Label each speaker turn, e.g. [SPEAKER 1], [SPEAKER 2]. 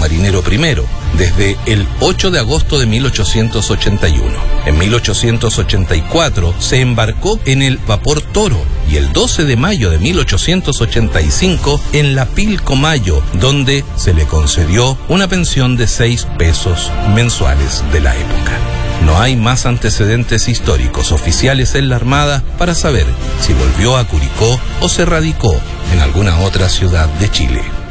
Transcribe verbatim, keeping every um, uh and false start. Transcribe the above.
[SPEAKER 1] marinero primero, desde el ocho de agosto de mil ochocientos ochenta y uno. En mil ochocientos ochenta y cuatro se embarcó en el vapor Toro y el doce de mayo de mil ochocientos ochenta y cinco en la Pilcomayo, donde se le concedió una pensión de seis pesos mensuales de la época. No hay más antecedentes históricos oficiales en la Armada para saber si volvió a Curicó o se radicó en alguna otra ciudad de Chile.